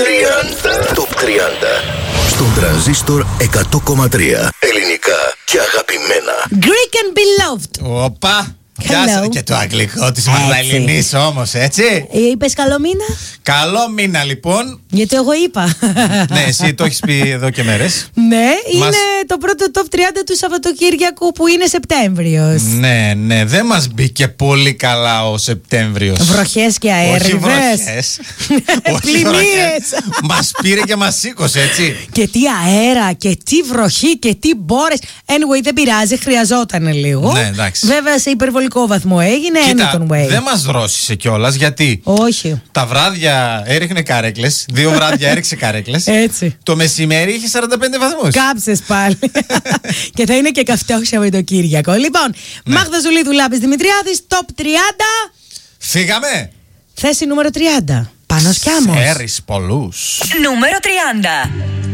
Top 30 στον τρανζίστορ 100,3. Ελληνικά και αγαπημένα. Greek and beloved. Οπα! Πιάσα και το αγγλικό της Μαγδαληνής όμως, έτσι. Είπες καλό μήνα? Καλό μήνα λοιπόν. Γιατί εγώ είπα. Ναι, εσύ το έχεις πει εδώ και μέρες. Ναι, είναι το πρώτο top 30 του Σαββατοκύριακου που είναι Σεπτέμβριος. Ναι, δεν μας μπήκε πολύ καλά ο Σεπτέμβριος. Βροχές και αέριδες. Όχι βροχές. Πλημμύρες. Μας πήρε και μας σήκωσε, έτσι. Και τι αέρα και τι βροχή και τι μπόρες. Anyway, δεν πειράζει, χρειαζόταν λίγο. Ναι, εντάξει. Βέβαια σε υπερβολικό βαθμό έγινε. Κοίτα, Anyton Way. δεν μας δρόσησε κιόλας, γιατί Όχι. τα βράδια έριχνε καρέκλες. 2 βράδια έριξε καρέκλες. Έτσι. Το μεσημέρι είχε 45 βαθμούς. Κάψες πάλι. Και θα είναι και καυτό Σαββατοκύριακο. Λοιπόν, Ναι. Μάγδα Ζουλίδου, Λάμπης Δημητριάδης, top 30. Φύγαμε. Θέση νούμερο 30. Πάνος Κιάμος. Έρεις πολλούς. Νούμερο 30.